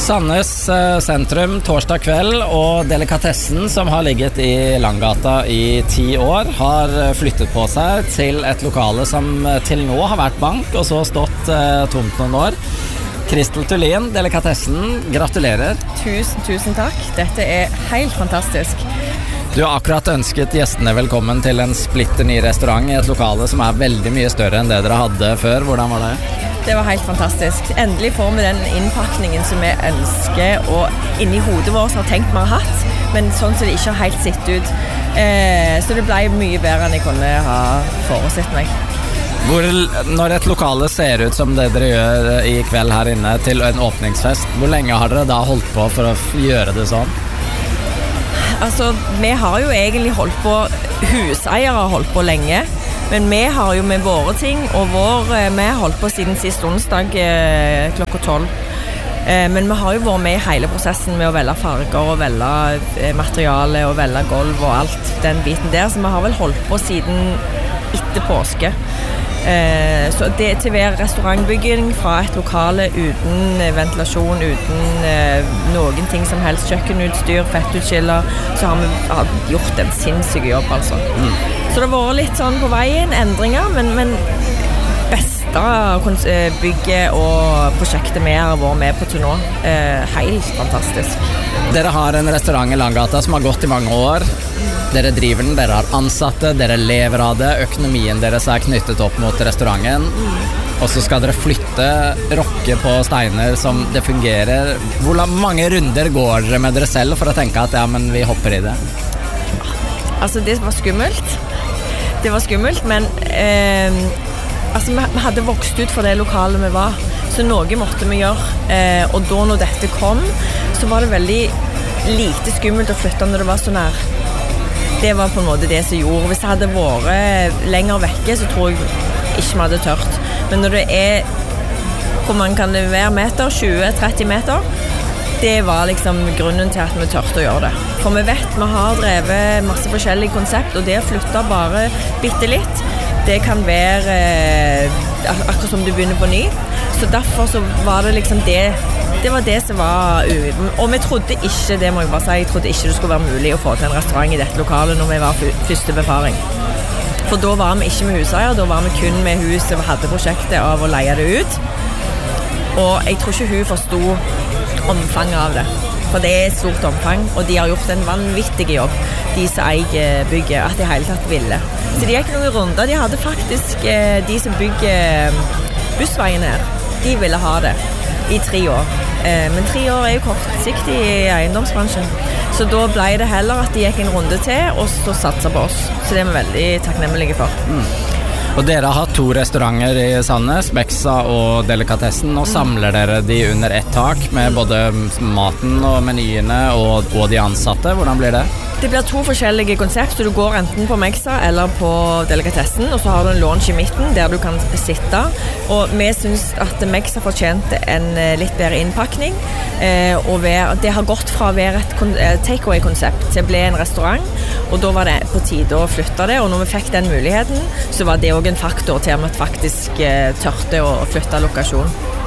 Sandnes sentrum torsdag kveld, og delikatessen som har ligget i Langgata i 10 år, har flyttet på seg til et lokale som til nå har vært bank, og så stått tomt noen år. Kristel Tullin, delikatessen, gratulerer. Tusen takk. Dette helt fantastisk. Du har akkurat ønsket gjestene velkommen til en splitter ny restaurant i et lokale som veldig mye større enn det dere hadde før. Hvordan var det? Det var helt fantastisk. Endelig får vi den innpakningen som vi ønsker, og inni hodet vårt har tenkt vi har hatt, men sånn som det ikke har helt sett ut. Så det ble mye bedre enn jeg kunne ha foresett meg. Når et lokale ser ut som det dere gjør i kveld her inne til en åpningsfest, hvor lenge har dere da holdt på for å gjøre det sånn? Altså, vi har jo egentlig holdt på, huseiere har holdt på lenge, men vi har jo med våre ting, og vi har holdt på siden sist onsdag klokka 12. Men vi har jo vært med i hele prosessen med å velge farger og velge materiale og velge gulv og alt den biten der, så vi har vel holdt på siden etter påske. Så det til hver restaurantbygging fra et lokale uten ventilasjon, uten noen ting som helst, kjøkkenutstyr, fettutskiller, så har vi gjort en sinnssyk jobb, altså. Så det har vært litt sånn på veien, endringer, men beste bygget og prosjektet vi har vært med på til nå. Helt fantastisk. Dere har en restaurant i Langgata som har gått i mange år. Dere driver den, dere har ansatte, dere lever av det, økonomien deres knyttet opp mot restauranten, og så skal dere flytte, rokke på steiner som det fungerer. Hvor mange runder går dere med dere selv for å tenke at ja, men vi hopper i det? Altså, det var skummelt. Det var skummelt, men altså, vi hadde vokst ut for det lokalet vi var, så noe måtte vi gjøre, og da når dette kom, så var det veldig lite skummelt å flytte når det var så nær. Det var på en måte det som gjorde. Hvis det hadde vært lenger vekke, så tror jeg ikke vi hadde tørt. Men når det hvor mange kan det være meter? 20-30 meter? Det var liksom grunnen til at vi tørte å gjøre det. For vi vet, vi har drevet masse forskjellige konsept, og det å flytte bare bitte litt, det kan være akkurat som du begynner på ny. Så derfor så var det liksom det var det som var og vi trodde ikke, det må jeg bare si, jeg trodde ikke det skulle være mulig å få til en restaurant i dette lokalet når vi var første befaring. For da var vi ikke med huseier, da var vi kun med huset og hadde prosjektet av å leie det ut. Og jeg tror ikke hun forstod omfanget av det. For det et stort omfang, og de har gjort en vanvittig jobb, de som eier bygget, at de hele tatt ville. Så de gikk noen runder, de hadde faktisk, de som bygger bussveien her, de ville ha det i 3 år. Men 3 år jo kortsiktig i eiendomsbransjen. Så da ble det heller at de gikk en runde til, og så satset på oss. Så det vi veldig takknemlige for. Og dere har hatt 2 restauranter i Sandnes, Bexa og Delikatessen, og samler dere de under ett tak med både maten og menyene og de ansatte. Hvordan blir det? Det blir 2 forskjellige konsept, så du går enten på Mexa eller på Delikatessen, og så har du en lounge i midten der du kan sitte. Og vi synes at Mexa fortjente en litt bedre innpakning, og det har gått fra å være et takeaway-konsept til å bli en restaurant, og da var det på tide å flytte det, og når vi fikk den muligheten, så var det også en faktor til at vi faktisk tørte å flytte lokasjon.